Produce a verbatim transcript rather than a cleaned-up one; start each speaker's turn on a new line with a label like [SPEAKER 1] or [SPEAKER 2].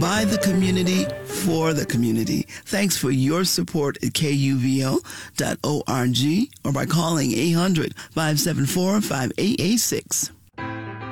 [SPEAKER 1] by the community, for the community. Thanks for your support at K U V O dot org or by calling eight hundred, five seven four, five eight eight six.